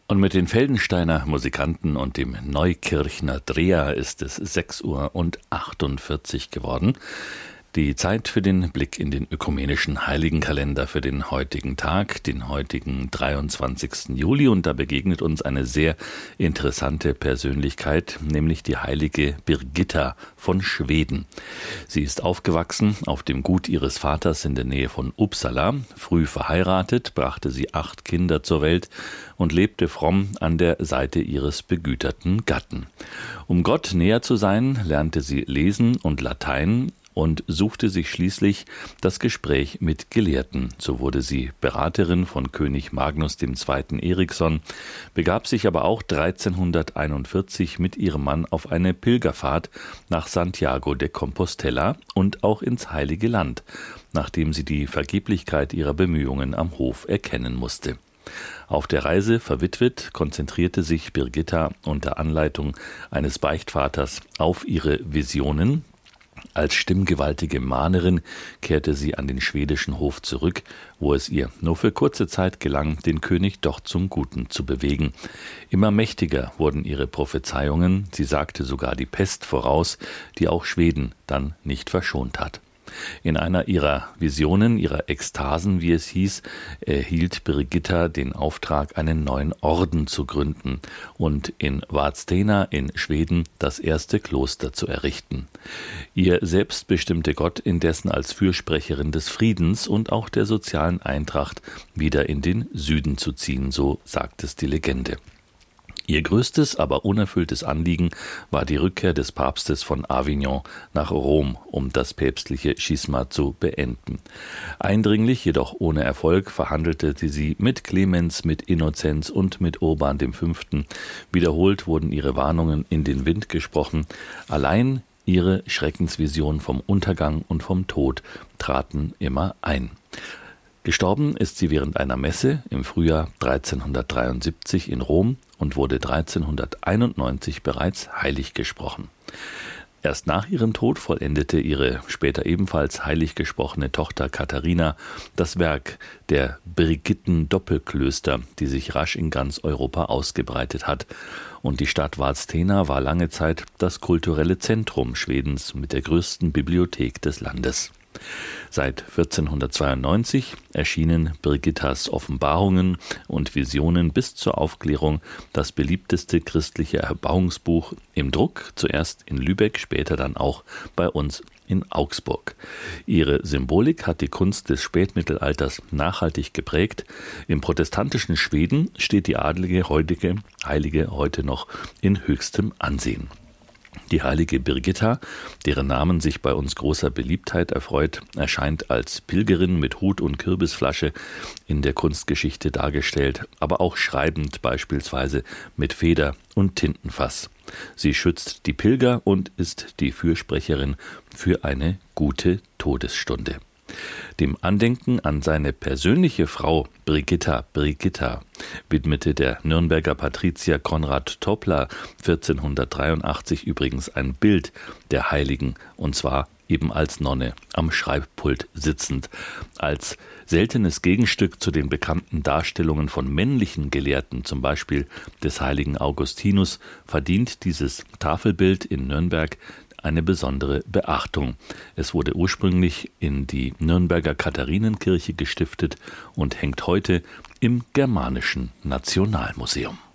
Und mit den Feldensteiner Musikanten und dem Neukirchner Dreher ist es 6:48 Uhr geworden. Die Zeit für den Blick in den ökumenischen Heiligenkalender für den heutigen Tag, den heutigen 23. Juli. Und da begegnet uns eine sehr interessante Persönlichkeit, nämlich die heilige Birgitta von Schweden. Sie ist aufgewachsen auf dem Gut ihres Vaters in der Nähe von Uppsala. Früh verheiratet, brachte sie 8 Kinder zur Welt und lebte fromm an der Seite ihres begüterten Gatten. Um Gott näher zu sein, lernte sie Lesen und Latein und suchte sich schließlich das Gespräch mit Gelehrten. So wurde sie Beraterin von König Magnus II. Eriksson, begab sich aber auch 1341 mit ihrem Mann auf eine Pilgerfahrt nach Santiago de Compostela und auch ins Heilige Land, nachdem sie die Vergeblichkeit ihrer Bemühungen am Hof erkennen musste. Auf der Reise verwitwet, konzentrierte sich Birgitta unter Anleitung eines Beichtvaters auf ihre Visionen. Als stimmgewaltige Mahnerin kehrte sie an den schwedischen Hof zurück, wo es ihr nur für kurze Zeit gelang, den König doch zum Guten zu bewegen. Immer mächtiger wurden ihre Prophezeiungen, sie sagte sogar die Pest voraus, die auch Schweden dann nicht verschont hat. In einer ihrer Visionen, ihrer Ekstasen, wie es hieß, erhielt Birgitta den Auftrag, einen neuen Orden zu gründen und in Vadstena in Schweden das erste Kloster zu errichten. Ihr selbst bestimmte Gott indessen als Fürsprecherin des Friedens und auch der sozialen Eintracht wieder in den Süden zu ziehen, so sagt es die Legende. Ihr größtes, aber unerfülltes Anliegen war die Rückkehr des Papstes von Avignon nach Rom, um das päpstliche Schisma zu beenden. Eindringlich, jedoch ohne Erfolg, verhandelte sie mit Clemens, mit Innozenz und mit Urban V. Wiederholt wurden ihre Warnungen in den Wind gesprochen. Allein ihre Schreckensvisionen vom Untergang und vom Tod traten immer ein. Gestorben ist sie während einer Messe im Frühjahr 1373 in Rom und wurde 1391 bereits heilig gesprochen. Erst nach ihrem Tod vollendete ihre später ebenfalls heilig gesprochene Tochter Katharina das Werk der Brigitten-Doppelklöster, die sich rasch in ganz Europa ausgebreitet hat. Und die Stadt Vadstena war lange Zeit das kulturelle Zentrum Schwedens mit der größten Bibliothek des Landes. Seit 1492 erschienen Birgittas Offenbarungen und Visionen bis zur Aufklärung das beliebteste christliche Erbauungsbuch im Druck, zuerst in Lübeck, später dann auch bei uns in Augsburg. Ihre Symbolik hat die Kunst des Spätmittelalters nachhaltig geprägt. Im protestantischen Schweden steht die adlige Heilige heute noch in höchstem Ansehen. Die heilige Birgitta, deren Namen sich bei uns großer Beliebtheit erfreut, erscheint als Pilgerin mit Hut und Kürbisflasche in der Kunstgeschichte dargestellt, aber auch schreibend, beispielsweise mit Feder und Tintenfass. Sie schützt die Pilger und ist die Fürsprecherin für eine gute Todesstunde. Dem Andenken an seine persönliche Frau Brigitta widmete der Nürnberger Patrizier Konrad Toppler 1483 übrigens ein Bild der Heiligen, und zwar eben als Nonne am Schreibpult sitzend. Als seltenes Gegenstück zu den bekannten Darstellungen von männlichen Gelehrten, zum Beispiel des heiligen Augustinus, verdient dieses Tafelbild in Nürnberg eine besondere Beachtung. Es wurde ursprünglich in die Nürnberger Katharinenkirche gestiftet und hängt heute im Germanischen Nationalmuseum.